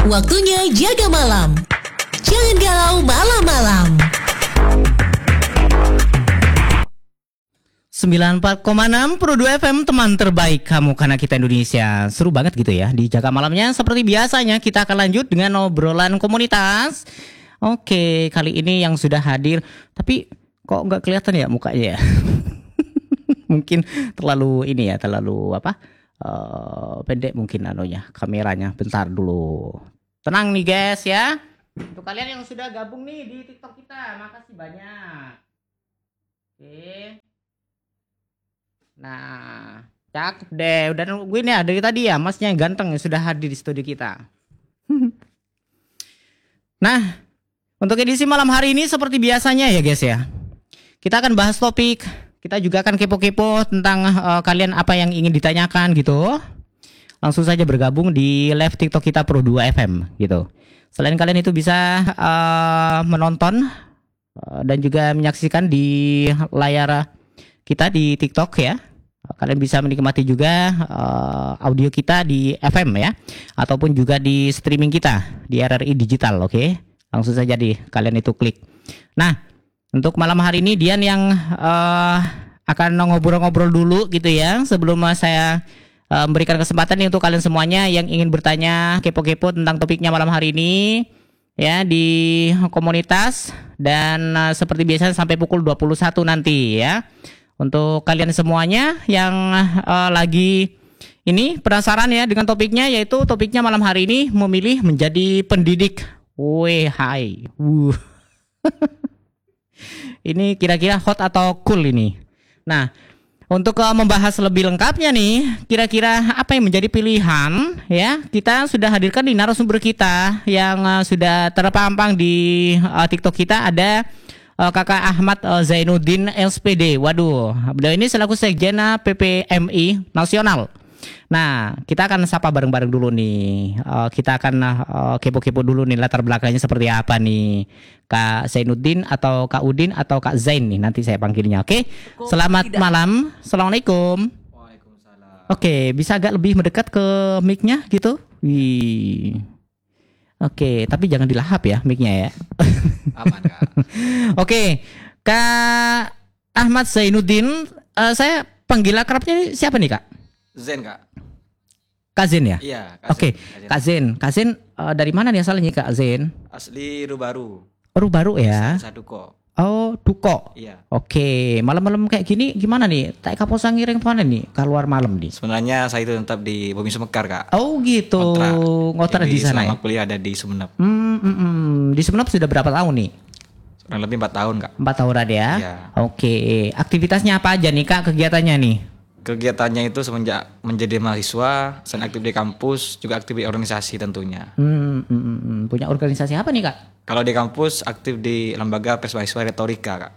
Waktunya jaga malam. Jangan galau malam-malam. 94,6 Pro 2 FM, teman terbaik kamu karena kita Indonesia. Seru banget gitu ya di Jaga Malamnya. Seperti biasanya kita akan lanjut dengan obrolan komunitas. Oke, kali ini yang sudah hadir, tapi kok nggak kelihatan ya mukanya ya? Mungkin terlalu ini ya, terlalu pendek mungkin kameranya. Bentar dulu. Tenang nih guys ya. Untuk kalian yang sudah gabung nih di TikTok kita, makasih banyak. Oke. Nah, cakep deh. Udah nungguin ya dari tadi ya, masnya yang ganteng yang sudah hadir di studio kita. Nah, untuk edisi malam hari ini seperti biasanya ya guys ya, kita akan bahas topik. Kita juga akan kepo-kepo tentang kalian apa yang ingin ditanyakan gitu. Langsung saja bergabung di live TikTok kita Pro 2 FM gitu. Selain kalian itu bisa menonton dan juga menyaksikan di layar kita di TikTok ya. Kalian bisa menikmati juga audio kita di FM ya, ataupun juga di streaming kita di RRI Digital, oke? Langsung saja kalian itu klik. Nah, untuk malam hari ini Dian yang akan ngobrol-ngobrol dulu gitu ya, sebelum saya memberikan kesempatan nih untuk kalian semuanya yang ingin bertanya kepo-kepo tentang topiknya malam hari ini ya di komunitas, dan seperti biasa sampai pukul 21 nanti ya. Untuk kalian semuanya yang lagi ini penasaran ya dengan topiknya, yaitu topiknya malam hari ini memilih menjadi pendidik. Hai. Ini kira-kira hot atau cool ini? Nah, untuk membahas lebih lengkapnya nih, kira-kira apa yang menjadi pilihan ya, kita sudah hadirkan di narasumber kita yang sudah terpampang di TikTok kita. Ada Kakak Ahmad Zainuddin SPD. Waduh, beliau ini selaku Sekjen PPMI Nasional. Nah, kita akan sapa bareng-bareng dulu nih. Kita akan kepo-kepo dulu nih latar belakangnya seperti apa nih. Kak Zainuddin atau Kak Udin atau Kak Zain nih nanti saya panggilnya. Oke. Selamat malam. Assalamualaikum. Waalaikumsalam. Oke, bisa agak lebih mendekat ke mic-nya gitu? Wih. Oke, tapi jangan dilahap ya mic-nya ya. Aman, Kak. Oke, Kak Ahmad Zainuddin, saya panggil akrabnya siapa nih Kak? Zen, Kak. Kak Zen ya? Iya, Oke, Kak Zen. Kak Zen dari mana nih asalnya Kak Zen? Asli Rubaru. Baru ya? Saduko. Oh, Duko. Iya. Oke, malam-malam kayak gini gimana nih? Tak kaposan ngiring mana nih? Keluar malam nih. Sebenarnya saya itu tetap di Bumi Sumekar, Kak. Oh gitu. Ngontrak Jadi di sana ya? selama kuliah ada di Sumenep. Di Sumenep sudah berapa tahun nih? Kurang lebih 4 tahun, Kak. 4 tahun ada ya? Iya. Oke, aktivitasnya apa aja nih Kak, kegiatannya nih? Kegiatannya itu semenjak menjadi mahasiswa, selain aktif di kampus, juga aktif di organisasi tentunya. Punya organisasi apa nih Kak? Kalau di kampus aktif di lembaga pers mahasiswa retorika, Kak.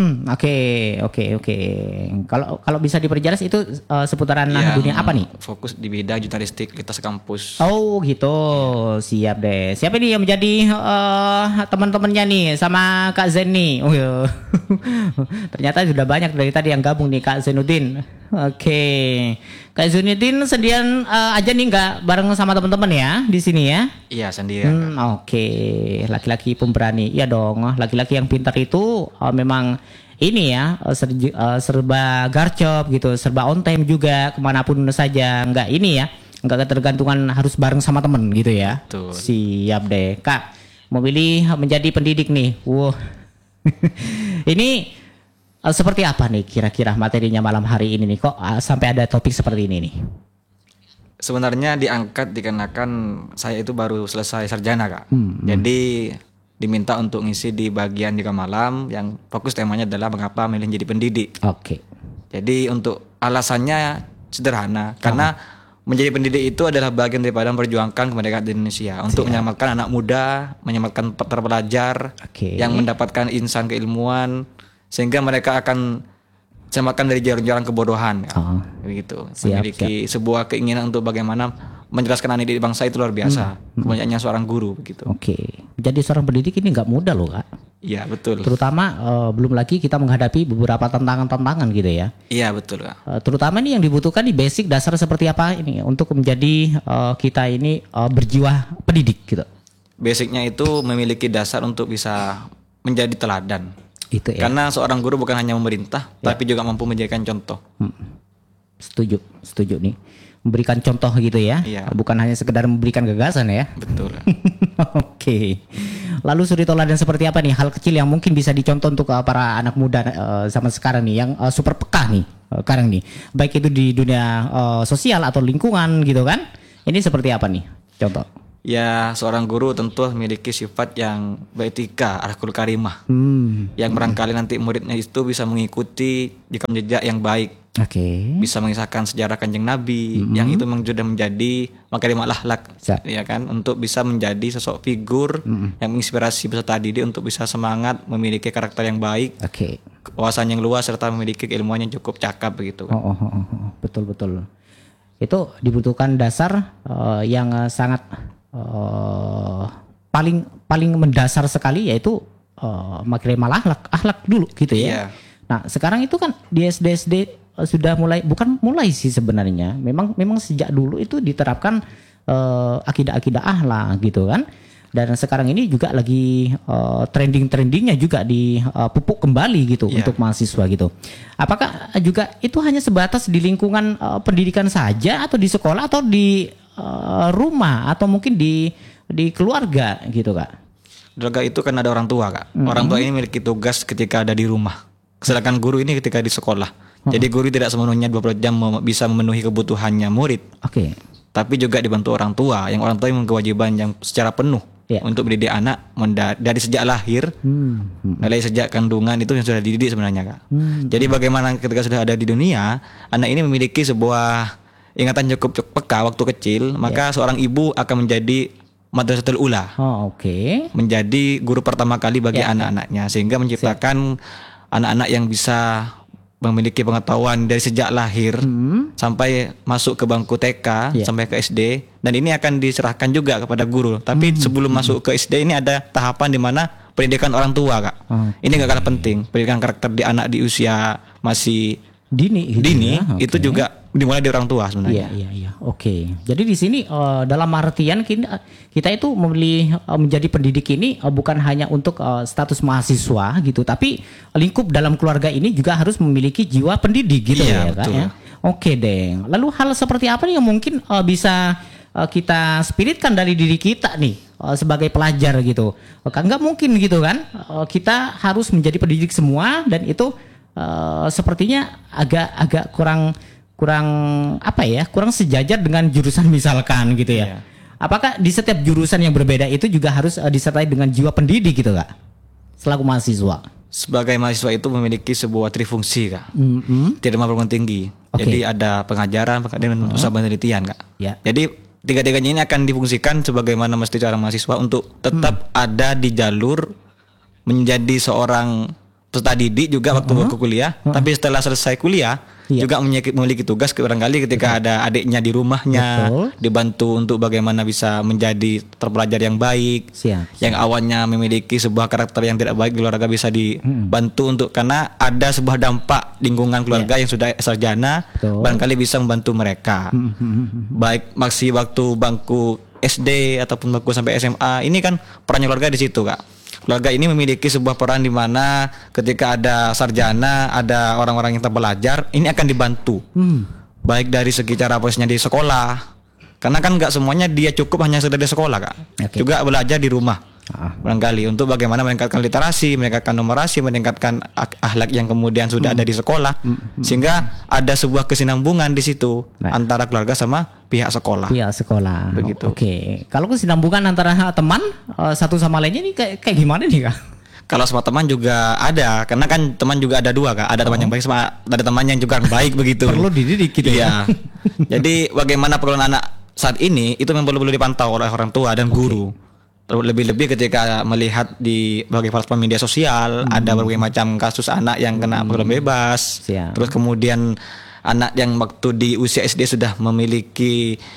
Oke. Kalau bisa diperjelas itu seputaran dunia apa nih? Fokus di bidang jurnalistik lintas kampus. Oh gitu, siap deh. Siapa nih yang menjadi teman-temannya nih sama Kak Zen nih? Oh iya. Ternyata sudah banyak dari tadi yang gabung nih Kak Zainuddin. Oke, Kak Zainuddin sedian aja nih nggak bareng sama teman-teman ya di sini ya? Iya, sendiri. Oke, laki-laki pemberani. Iya dong, laki-laki yang pintar itu memang ini ya serba garcop gitu, serba on time juga kemanapun saja. Nggak ini ya, nggak ketergantungan harus bareng sama temen gitu ya. Betul. Siap deh, Kak. Memilih menjadi pendidik nih. Wow. Ini seperti apa nih kira-kira materinya malam hari ini nih? Kok sampai ada topik seperti ini nih? Sebenarnya diangkat dikarenakan saya itu baru selesai sarjana, Kak. Jadi diminta untuk ngisi di bagian Jaga Malam yang fokus temanya adalah mengapa milih jadi pendidik. Oke. Jadi untuk alasannya sederhana, karena menjadi pendidik itu adalah bagian daripada memperjuangkan kemerdekaan di Indonesia untuk menyelamatkan anak muda, menyelamatkan terpelajar yang mendapatkan insan keilmuan, sehingga mereka akan selamatkan dari jalan-jalan kebodohan, begitu. Memiliki sebuah keinginan untuk bagaimana menjelaskan anak didik bangsa itu luar biasa. Kebanyakannya seorang guru begitu. Oke. Jadi seorang pendidik ini nggak mudah loh Kak. Iya, betul. Terutama belum lagi kita menghadapi beberapa tantangan-tantangan gitu ya. Iya, betul, Kak. Terutama ini yang dibutuhkan di basic dasar seperti apa ini untuk menjadi kita ini berjiwa pendidik gitu. Basicnya itu memiliki dasar untuk bisa menjadi teladan. Itu ya. Karena seorang guru bukan hanya memerintah, tapi juga mampu menjadikan contoh. Setuju nih. Memberikan contoh gitu ya. Iya. Bukan hanya sekedar memberikan gagasan ya. Betul. Oke. Lalu suri teladan seperti apa nih hal kecil yang mungkin bisa dicontoh untuk para anak muda zaman sekarang nih yang super peka nih sekarang nih. Baik itu di dunia sosial atau lingkungan gitu kan. Ini seperti apa nih contoh? Ya, seorang guru tentu memiliki sifat yang beretika, akhlakul karimah. Yang barangkali nanti muridnya itu bisa mengikuti jika jejak yang baik. Oke. Bisa mengisahkan sejarah Kanjeng Nabi yang itu memang sudah menjadi makarimah akhlak, ya kan, untuk bisa menjadi sosok figur yang menginspirasi peserta didik untuk bisa semangat, memiliki karakter yang baik, wawasan yang luas serta memiliki keilmuan yang cukup cakap begitu kan. Betul. Itu dibutuhkan dasar yang sangat paling mendasar sekali, yaitu makarimah akhlak dulu gitu ya. Iya. Nah, sekarang itu kan di SD sudah bukan mulai sih sebenarnya. Memang sejak dulu itu diterapkan akidah-akidah akhlak gitu kan. Dan sekarang ini juga lagi trending-trendingnya juga dipupuk kembali gitu untuk mahasiswa gitu. Apakah juga itu hanya sebatas di lingkungan pendidikan saja, atau di sekolah, atau di rumah, atau mungkin di keluarga gitu, Kak? Keluarga itu kan ada orang tua, Kak. Orang tua ini memiliki tugas ketika ada di rumah. Sedangkan guru ini ketika di sekolah. Jadi guru tidak sepenuhnya 20 jam bisa memenuhi kebutuhannya murid. Tapi juga dibantu orang tua, yang orang tua yang kewajiban yang secara penuh untuk mendidik anak dari sejak lahir, mulai sejak kandungan itu yang sudah dididik sebenarnya, Kak. Jadi bagaimana ketika sudah ada di dunia, anak ini memiliki sebuah ingatan cukup peka waktu kecil, maka seorang ibu akan menjadi madrasatul ula. Menjadi guru pertama kali bagi anak-anaknya, sehingga menciptakan anak-anak yang bisa memiliki pengetahuan dari sejak lahir sampai masuk ke bangku TK sampai ke SD, dan ini akan diserahkan juga kepada guru. Tapi sebelum masuk ke SD ini ada tahapan di mana pendidikan orang tua, Kak. Ini gak kalah penting. Pendidikan karakter di anak di usia masih dini ya? Itu juga dimulai dari orang tua sebenarnya. Iya. Jadi di sini dalam artian kita itu menjadi pendidik ini bukan hanya untuk status mahasiswa gitu, tapi lingkup dalam keluarga ini juga harus memiliki jiwa pendidik gitu ya, Kak ya. Oke deh. Lalu hal seperti apa nih yang mungkin bisa kita spiritkan dari diri kita nih sebagai pelajar gitu? Enggak mungkin gitu kan? Kita harus menjadi pendidik semua, dan itu sepertinya agak kurang sejajar dengan jurusan misalkan gitu ya. Apakah di setiap jurusan yang berbeda itu juga harus disertai dengan jiwa pendidik gitu, Kak? Selaku mahasiswa. Sebagai mahasiswa itu memiliki sebuah trifungsi, Kak. Tidak perguruan tinggi. Jadi ada pengajaran, dan usaha penelitian, Kak. Jadi tiga-tiganya ini akan difungsikan sebagaimana mesti cara mahasiswa untuk tetap ada di jalur menjadi seorang peserta didik juga waktu kuliah, tapi setelah selesai kuliah juga memiliki tugas barangkali ketika ada adiknya di rumahnya, dibantu untuk bagaimana bisa menjadi terpelajar yang baik. Yang awalnya memiliki sebuah karakter yang tidak baik di keluarga bisa dibantu untuk, karena ada sebuah dampak lingkungan keluarga yang sudah sarjana, barangkali bisa membantu mereka. Baik masih waktu bangku SD ataupun bangku sampai SMA, ini kan perannya keluarga di situ, Kak. Keluarga ini memiliki sebuah peran di mana ketika ada sarjana, ada orang-orang yang terpelajar, ini akan dibantu. Baik dari segi cara prosesnya di sekolah, karena kan nggak semuanya dia cukup hanya sekedar di sekolah, Kak. Juga belajar di rumah. Barangkali untuk bagaimana meningkatkan literasi, meningkatkan numerasi, meningkatkan akhlak yang kemudian sudah ada di sekolah, sehingga ada sebuah kesinambungan di situ antara keluarga sama pihak sekolah. Begitu. Kalau kesinambungan antara teman satu sama lainnya ini kayak gimana nih, Kak? Kalau sama teman juga ada, karena kan teman juga ada dua, Kak. Ada teman yang baik sama ada teman yang juga baik begitu. Perlu dididik gitu ya. Jadi bagaimana perkembangan anak saat ini itu memang perlu dipantau oleh orang tua dan guru. Lebih-lebih ketika melihat di berbagai platform media sosial, ada berbagai macam kasus anak yang kena pergaulan bebas. Terus kemudian anak yang waktu di usia SD sudah memiliki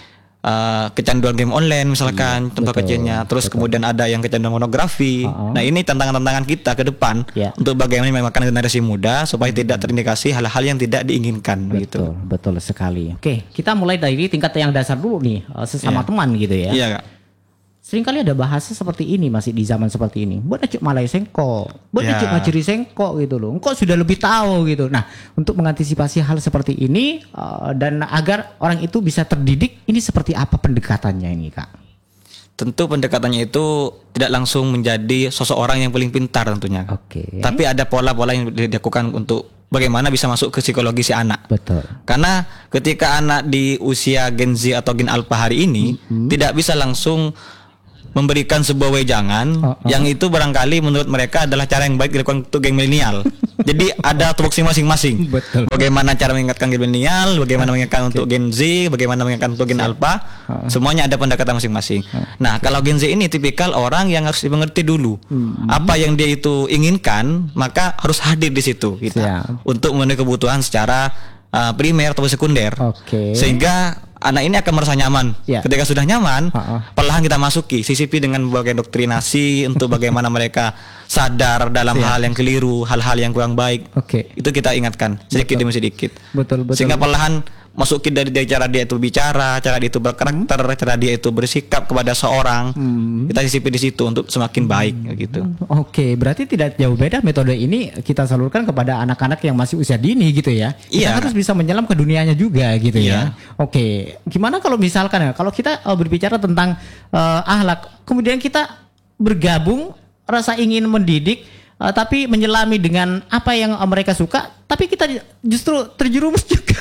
kecanduan game online misalkan contoh kecilnya, terus kemudian ada yang kecanduan pornografi. Nah ini tantangan-tantangan kita ke depan untuk bagaimana menyelamatkan generasi muda supaya tidak terindikasi hal-hal yang tidak diinginkan. Begitu. Betul sekali. Oke, kita mulai dari tingkat yang dasar dulu nih, sesama teman gitu ya. Iya Kak. Seringkali ada bahasa seperti ini masih di zaman seperti ini. Buat cuk malai sengko, buat cuk ngajari sengko gitu loh. Engkau sudah lebih tahu gitu. Nah, untuk mengantisipasi hal seperti ini dan agar orang itu bisa terdidik, ini seperti apa pendekatannya ini Kak? Tentu pendekatannya itu tidak langsung menjadi sosok orang yang paling pintar tentunya. Oke. Tapi ada pola-pola yang dilakukan untuk bagaimana bisa masuk ke psikologi si anak. Betul. Karena ketika anak di usia Gen Z atau Gen Alpha hari ini tidak bisa langsung memberikan sebuah wejangan yang itu barangkali menurut mereka adalah cara yang baik dilakukan untuk geng milenial. Jadi ada tupoksi masing-masing. Betul. Bagaimana cara mengingatkan geng milenial, bagaimana mengingatkan untuk Gen Z, bagaimana mengingatkan untuk Gen Alpha, semuanya ada pendekatan masing-masing. Nah, kalau Gen Z ini tipikal orang yang harus dimengerti dulu. Apa yang dia itu inginkan, maka harus hadir di situ kita untuk memenuhi kebutuhan secara primer atau sekunder. Sehingga anak ini akan merasa nyaman. Ketika sudah nyaman, perlahan kita masuki, sisipi dengan berbagai doktrinasi untuk bagaimana mereka sadar dalam hal yang keliru, hal-hal yang kurang baik. Itu kita ingatkan sedikit demi sedikit. Betul. Sehingga perlahan masuki dari cara dia itu bicara, cara dia itu berkarakter, cara dia itu bersikap kepada seorang. Kita sisipi di situ untuk semakin baik gitu. Berarti tidak jauh beda metode ini kita salurkan kepada anak-anak yang masih usia dini gitu ya. Kita harus bisa menyelam ke dunianya juga gitu ya. Gimana kalau misalkan kalau kita berbicara tentang akhlak, kemudian kita bergabung rasa ingin mendidik tapi menyelami dengan apa yang mereka suka, tapi kita justru terjerumus juga.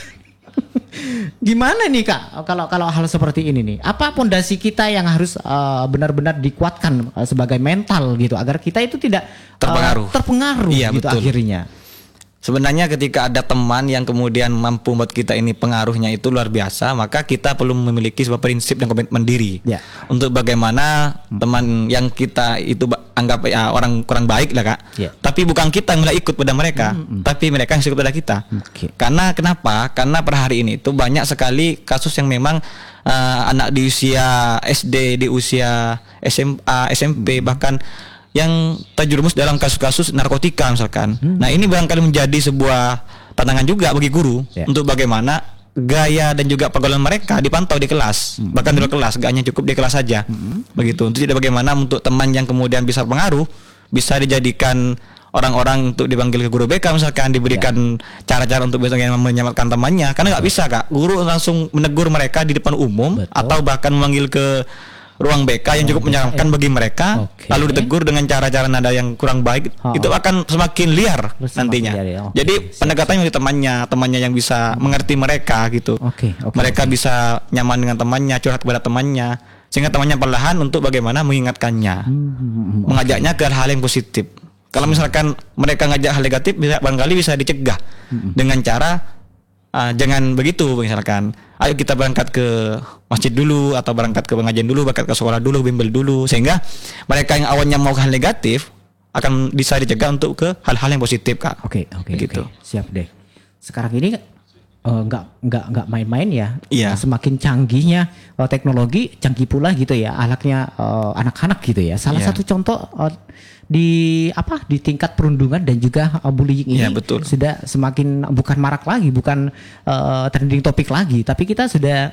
Gimana nih Kak kalau hal seperti ini nih? Apa pondasi kita yang harus benar-benar dikuatkan sebagai mental gitu agar kita itu tidak terpengaruh gitu betul. Akhirnya. Sebenarnya ketika ada teman yang kemudian mampu membuat kita ini pengaruhnya itu luar biasa, maka kita perlu memiliki sebuah prinsip dan komitmen diri untuk bagaimana teman yang kita itu anggap orang kurang baik lah Kak. Tapi bukan kita yang mulai ikut pada mereka, tapi mereka yang ikut pada kita. Karena kenapa? Karena per hari ini itu banyak sekali kasus yang memang anak di usia SD, di usia SMA, SMP bahkan yang terjerumus dalam kasus-kasus narkotika misalkan. Nah ini barangkali menjadi sebuah tantangan juga bagi guru untuk bagaimana gaya dan juga pergaulan mereka dipantau di kelas, bahkan di luar kelas, gak hanya cukup di kelas saja. Begitu. Untuk tidak bagaimana untuk teman yang kemudian bisa pengaruh, bisa dijadikan orang-orang untuk dipanggil ke guru BK misalkan, diberikan cara-cara untuk bisa menyelamatkan temannya. Karena nggak bisa Kak, guru langsung menegur mereka di depan umum atau bahkan memanggil ke ruang BK yang cukup menyenangkan bagi mereka, lalu ditegur dengan cara-cara nada yang kurang baik, itu akan semakin liar nantinya. Jadi pendekatannya dari temannya yang bisa mengerti mereka gitu. Mereka bisa nyaman dengan temannya, curhat kepada temannya, sehingga temannya perlahan untuk bagaimana mengingatkannya, mengajaknya ke hal yang positif. Kalau misalkan mereka ngajak hal negatif, barangkali bisa dicegah dengan cara jangan begitu misalkan. Ayo kita berangkat ke masjid dulu atau berangkat ke pengajian dulu, berangkat ke sekolah dulu, bimbel dulu, sehingga mereka yang awalnya mau hal negatif akan bisa dicegah untuk ke hal-hal yang positif Kak. Gitu. Siap deh. Sekarang ini nggak main-main ya. Semakin canggihnya teknologi, canggih pula gitu ya ahlaknya anak-anak gitu ya. Salah satu contoh di tingkat perundungan dan juga bullying ini sudah semakin bukan marak lagi, bukan trending topik lagi, tapi kita sudah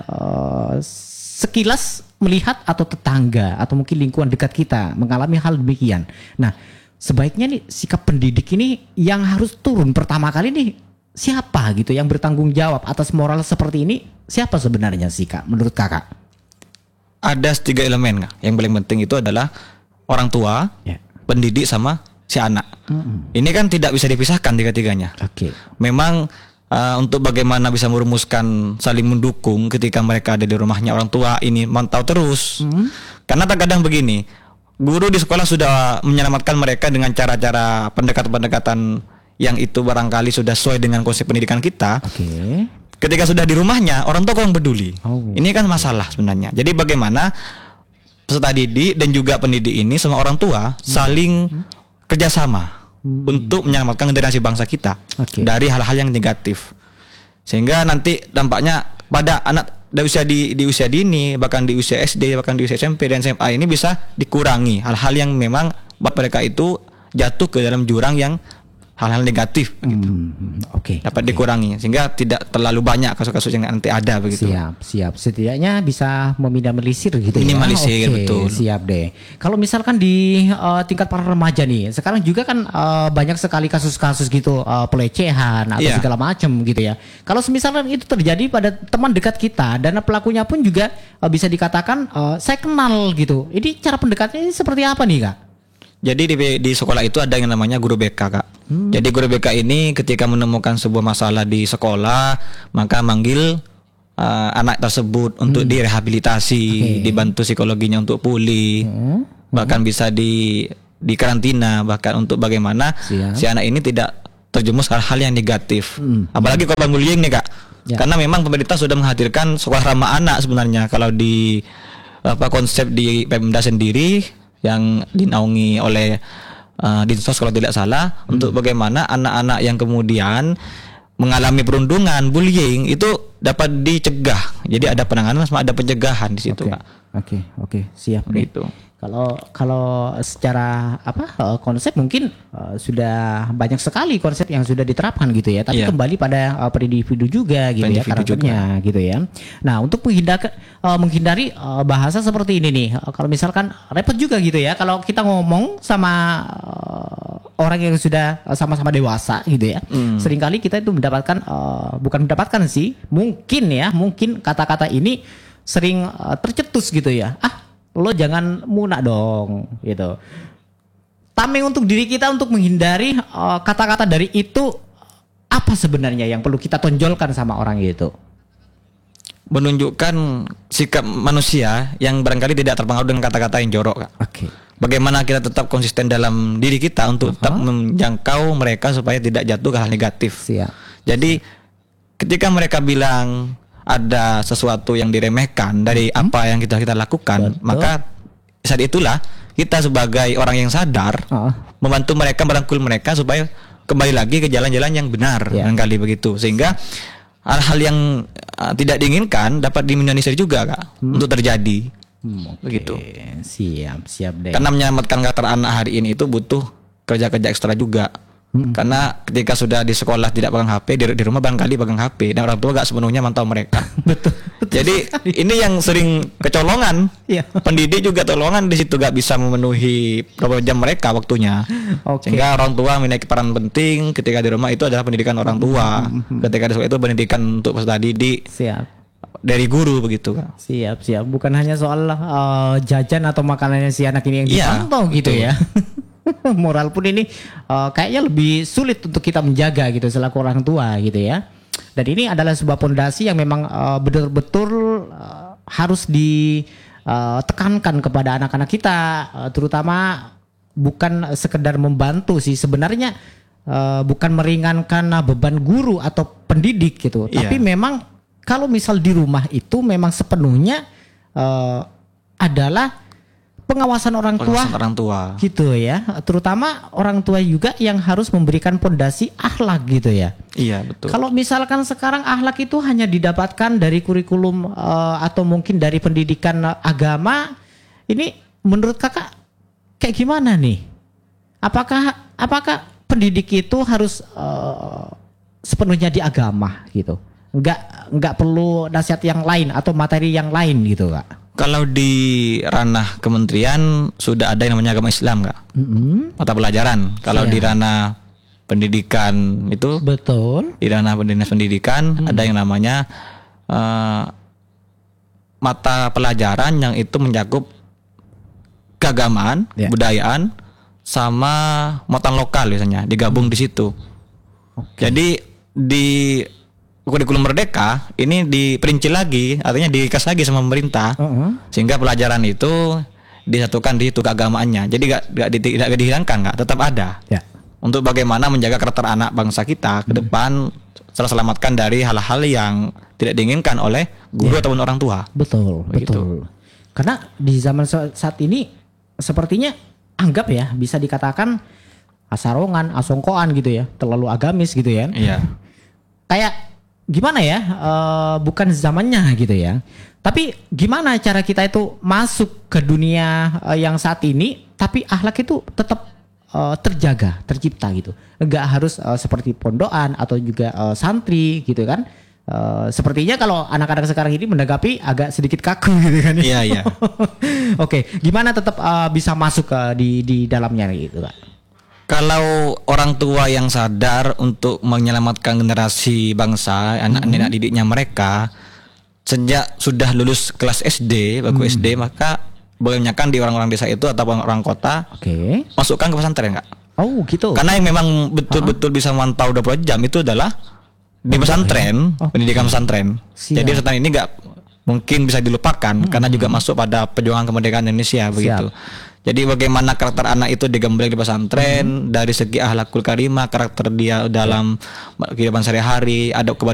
sekilas melihat atau tetangga atau mungkin lingkungan dekat kita mengalami hal demikian. Nah, sebaiknya nih sikap pendidik ini yang harus turun pertama kali nih siapa gitu yang bertanggung jawab atas moral seperti ini, siapa sebenarnya sih Kak menurut Kakak? Ada 3 elemen Kak. Yang paling penting itu adalah orang tua, pendidik sama si anak. Ini kan tidak bisa dipisahkan tiga-tiganya. Memang untuk bagaimana bisa merumuskan saling mendukung ketika mereka ada di rumahnya, orang tua ini mantau terus. Karena terkadang begini, guru di sekolah sudah menyelamatkan mereka dengan cara-cara pendekatan-pendekatan yang itu barangkali sudah sesuai dengan konsep pendidikan kita. Ketika sudah di rumahnya, orang tua kurang peduli. Ini kan masalah sebenarnya. Jadi bagaimana peserta didik dan juga pendidik ini sama orang tua saling kerjasama untuk menyelamatkan generasi bangsa kita dari hal-hal yang negatif, sehingga nanti dampaknya pada anak di usia dini, bahkan di usia SD, bahkan di usia SMP dan SMA ini bisa dikurangi hal-hal yang memang buat mereka itu jatuh ke dalam jurang yang hal-hal negatif begitu. Dapat dikurangi sehingga tidak terlalu banyak kasus-kasus yang nanti ada begitu. Siap. Setidaknya bisa meminimalisir gitu Minimalisir, betul. Siap deh. Kalau misalkan di tingkat para remaja nih, sekarang juga kan banyak sekali kasus-kasus gitu pelecehan atau segala macam gitu ya. Kalau misalkan itu terjadi pada teman dekat kita dan pelakunya pun juga bisa dikatakan saya kenal gitu. Ini cara pendekatannya seperti apa nih, Kak? Jadi di sekolah itu ada yang namanya guru BK, Kak. Jadi guru BK ini ketika menemukan sebuah masalah di sekolah, maka manggil anak tersebut untuk direhabilitasi, dibantu psikologinya untuk pulih, bahkan bisa di karantina, bahkan untuk bagaimana si anak ini tidak terjerumus hal-hal yang negatif. Apalagi korban bullying nih, Kak. Karena memang pemerintah sudah menghadirkan sekolah ramah anak sebenarnya. Kalau di konsep di Pemda sendiri yang dinaungi oleh Dinsos kalau tidak salah, untuk bagaimana anak-anak yang kemudian mengalami perundungan, bullying itu dapat dicegah. Jadi ada penanganan sama ada pencegahan di situ, Kak. Oke, siap gitu. Kalau secara konsep mungkin sudah banyak sekali konsep yang sudah diterapkan gitu ya. Tapi kembali pada per individu juga gitu ya, karakternya gitu ya. Nah, untuk menghindari bahasa seperti ini nih, kalau misalkan repot juga gitu ya kalau kita ngomong sama orang yang sudah sama-sama dewasa gitu ya. Seringkali kita itu bukan mendapatkan sih, mungkin kata-kata ini sering tercetus gitu ya. Lo jangan munak dong gitu. Tameng untuk diri kita untuk menghindari kata-kata dari itu, apa sebenarnya yang perlu kita tonjolkan sama orang itu? Menunjukkan sikap manusia yang barangkali tidak terpengaruh dengan kata-kata yang jorok, Kak. Bagaimana kita tetap konsisten dalam diri kita untuk tetap menjangkau mereka supaya tidak jatuh ke hal negatif. Jadi ketika mereka bilang ada sesuatu yang diremehkan dari apa yang kita lakukan, maka saat itulah kita sebagai orang yang sadar membantu mereka, merangkul mereka supaya kembali lagi ke jalan-jalan yang benar, barangkali begitu, sehingga hal-hal yang tidak diinginkan dapat diminimalisir juga, Kak, untuk terjadi. Begitu. Siap deh. Karena menyelamatkan karakter anak hari ini itu butuh kerja-kerja ekstra juga. Karena ketika sudah di sekolah tidak pegang HP, di rumah barangkali pegang HP dan orang tua gak sepenuhnya mantau mereka. Betul. Jadi ini yang sering kecolongan. Pendidik juga tolongan di situ, gak bisa memenuhi berapa jam mereka waktunya. Sehingga orang tua memiliki peran penting ketika di rumah itu adalah pendidikan orang tua. Ketika di sekolah itu pendidikan untuk peserta didik. Dari guru begitu, Kak. Siap. Bukan hanya soal jajan atau makanannya si anak ini yang dipantau gitu ya. Moral pun ini kayaknya lebih sulit untuk kita menjaga gitu selaku orang tua gitu ya. Dan ini adalah sebuah pondasi yang memang betul-betul harus ditekankan kepada anak-anak kita, terutama bukan sekedar membantu sih sebenarnya, bukan meringankan beban guru atau pendidik gitu. Tapi memang kalau misal di rumah itu memang sepenuhnya adalah pengawasan orang tua gitu ya, terutama orang tua juga yang harus memberikan pondasi akhlak gitu ya. Iya, betul. Kalau misalkan sekarang akhlak itu hanya didapatkan dari kurikulum atau mungkin dari pendidikan agama, ini menurut Kakak kayak gimana nih? Apakah pendidik itu harus sepenuhnya di agama gitu? Enggak perlu nasihat yang lain atau materi yang lain gitu, Kak? Kalau di ranah kementerian sudah ada yang namanya agama Islam, Kak. Mata pelajaran. Kalau di ranah pendidikan itu, betul. Di ranah pendidikan ada yang namanya mata pelajaran yang itu mencakup keagamaan, budayaan, sama muatan lokal biasanya digabung di situ. Jadi di kurikulum Merdeka ini diperinci lagi, artinya dikas lagi sama pemerintah, sehingga pelajaran itu disatukan di situ keagamaannya. Jadi tidak dihilangkan, nggak, tetap ada. Untuk bagaimana menjaga karakter anak bangsa kita ke depan, terselamatkan dari hal-hal yang tidak diinginkan oleh guru ataupun orang tua. Betul. Karena di zaman saat ini sepertinya anggap ya bisa dikatakan asarongan, asongkoan gitu ya, terlalu agamis gitu ya. Iya. Kayak gimana ya? Bukan zamannya gitu ya. Tapi gimana cara kita itu masuk ke dunia yang saat ini, tapi akhlak itu tetap terjaga, tercipta gitu. Enggak harus seperti pondokan atau juga santri gitu kan. Sepertinya kalau anak-anak sekarang ini menanggapi agak sedikit kaku gitu kan. Iya, iya. Oke, gimana tetap bisa masuk di dalamnya gitu kan? Kalau orang tua yang sadar untuk menyelamatkan generasi bangsa, anak-anak didiknya mereka sejak sudah lulus kelas SD, bangku SD, maka banyakkan di orang-orang desa itu atau orang kota, masukkan ke pesantren, Kak. Oh, gitu. Karena yang memang betul-betul bisa memantau 20 jam itu adalah di pesantren, pendidikan pesantren. Jadi pesantren ini nggak mungkin bisa dilupakan karena juga masuk pada perjuangan kemerdekaan Indonesia begitu. Jadi bagaimana karakter anak itu digambarkan di pesantren dari segi akhlakul karimah, karakter dia dalam kehidupan sehari-hari, adab kepada